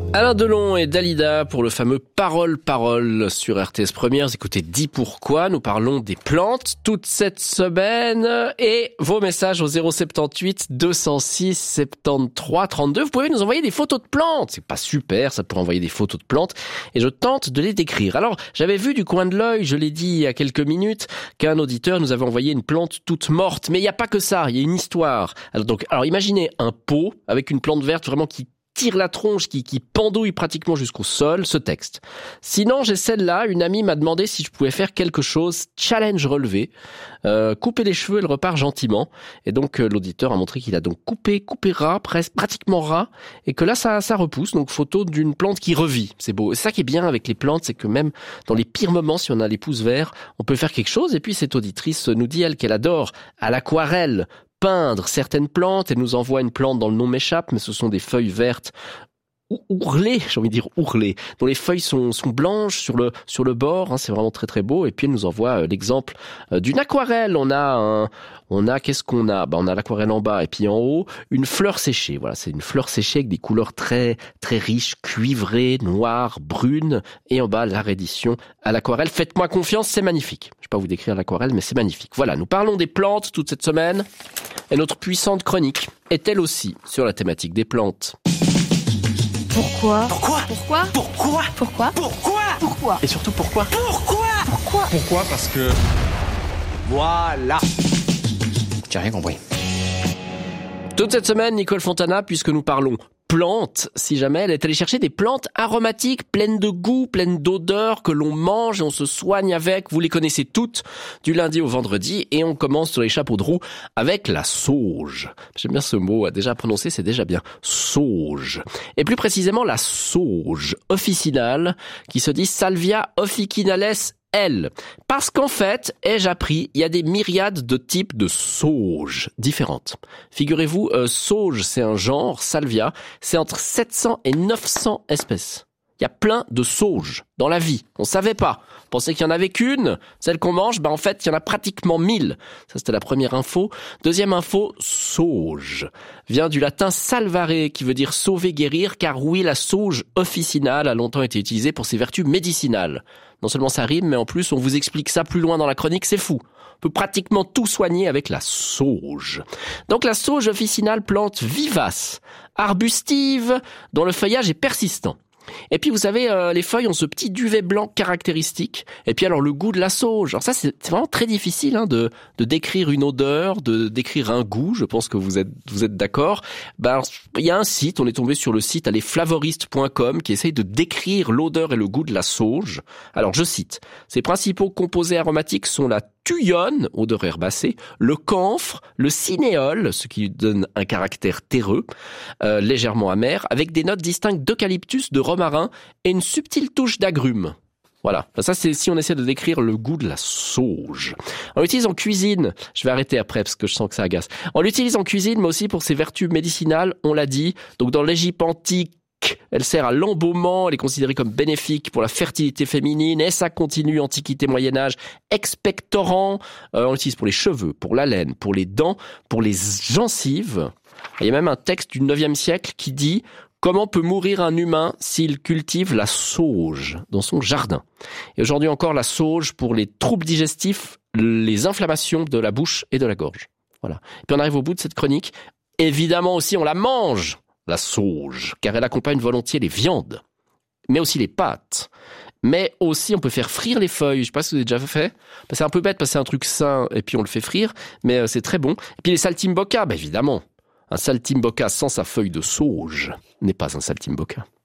Alain Delon et Dalida pour le fameux Parole sur RTS Première. Écoutez, dis pourquoi. Nous parlons des plantes toute cette semaine et vos messages au 078 206 73 32. Vous pouvez nous envoyer des photos de plantes. C'est pas super, ça pour envoyer des photos de plantes et je tente de les décrire. Alors, j'avais vu du coin de l'œil, je l'ai dit il y a quelques minutes, qu'un auditeur nous avait envoyé une plante toute morte. Mais il n'y a pas que ça, il y a une histoire. Alors imaginez un pot avec une plante verte vraiment qui tire la tronche, qui pendouille pratiquement jusqu'au sol, ce texte. Sinon, j'ai celle-là, une amie m'a demandé si je pouvais faire quelque chose, challenge relevé, couper les cheveux, elle repart gentiment. Et donc, l'auditeur a montré qu'il a donc coupé ras, pratiquement ras, et que là, ça repousse. Donc, photo d'une plante qui revit. C'est beau. Et c'est ça qui est bien avec les plantes, c'est que même dans les pires moments, si on a les pouces verts, on peut faire quelque chose. Et puis, cette auditrice nous dit, elle, qu'elle adore à l'aquarelle peindre certaines plantes. Elle nous envoie une plante dont le nom m'échappe, mais ce sont des feuilles vertes ourlées, j'ai envie de dire ourlées, dont les feuilles sont blanches sur le bord, hein, c'est vraiment très très beau. Et puis elle nous envoie l'exemple d'une aquarelle. On a qu'est-ce qu'on a ? On a l'aquarelle en bas et puis en haut une fleur séchée. Voilà, c'est une fleur séchée avec des couleurs très très riches, cuivrées, noires, brunes, et en bas la reddition à l'aquarelle. Faites-moi confiance, c'est magnifique. Je vais pas vous décrire l'aquarelle, mais c'est magnifique. Voilà, nous parlons des plantes toute cette semaine et notre puissante chronique est elle aussi sur la thématique des plantes. Pourquoi ? Et surtout pourquoi ? Pourquoi ? Parce que... Voilà. J'ai rien compris. Toute cette semaine, Nicole Fontana, puisque nous parlons plantes, si jamais elle est allée chercher des plantes aromatiques, pleines de goût, pleines d'odeurs, que l'on mange et on se soigne avec. Vous les connaissez toutes, du lundi au vendredi, et on commence sur les chapeaux de roue avec la sauge. J'aime bien ce mot, à déjà prononcer, c'est déjà bien. Sauge. Et plus précisément, la sauge officinale, qui se dit Salvia officinales L. Parce qu'en fait, ai-je appris, il y a des myriades de types de sauge différentes. Figurez-vous, sauge, c'est un genre, salvia, c'est entre 700 et 900 espèces. Il y a plein de sauges dans la vie. On savait pas. On pensait qu'il y en avait qu'une, celle qu'on mange, en fait, il y en a pratiquement 1000. Ça, c'était la première info. Deuxième info, sauge. Vient du latin salvare, qui veut dire sauver, guérir, car oui, la sauge officinale a longtemps été utilisée pour ses vertus médicinales. Non seulement ça rime, mais en plus, on vous explique ça plus loin dans la chronique, c'est fou. On peut pratiquement tout soigner avec la sauge. Donc la sauge officinale, plante vivace, arbustive, dont le feuillage est persistant. Et puis vous savez, les feuilles ont ce petit duvet blanc caractéristique. Et puis alors le goût de la sauge. Alors ça c'est vraiment très difficile de décrire une odeur, de décrire un goût. Je pense que vous êtes d'accord. Il y a un site, on est tombé sur le site lesflavoristes.com qui essaye de décrire l'odeur et le goût de la sauge. Alors je cite, ses principaux composés aromatiques sont la tuyonne, odeur herbacée, le camphre, le cinéole, ce qui donne un caractère terreux, légèrement amer, avec des notes distinctes d'eucalyptus, de romarin et une subtile touche d'agrumes. Voilà, ça c'est si on essaie de décrire le goût de la sauge. On l'utilise en cuisine, je vais arrêter après parce que je sens que ça agace. On l'utilise en cuisine mais aussi pour ses vertus médicinales, on l'a dit. Donc dans l'Égypte antique, elle sert à l'embaumement, elle est considérée comme bénéfique pour la fertilité féminine et ça continue Antiquité Moyen-Âge, expectorant, on l'utilise pour les cheveux, pour la laine, pour les dents, pour les gencives. Il y a même un texte du 9e siècle qui dit « Comment peut mourir un humain s'il cultive la sauge dans son jardin ?» Et aujourd'hui encore la sauge pour les troubles digestifs, les inflammations de la bouche et de la gorge. Voilà. Et puis on arrive au bout de cette chronique. Évidemment aussi on la mange, la sauge, car elle accompagne volontiers les viandes, mais aussi les pâtes. Mais aussi, on peut faire frire les feuilles. Je sais pas si vous avez déjà fait. C'est un peu bête parce que c'est un truc sain et puis on le fait frire, mais c'est très bon. Et puis les saltimbocca, évidemment. Un saltimbocca sans sa feuille de sauge n'est pas un saltimbocca.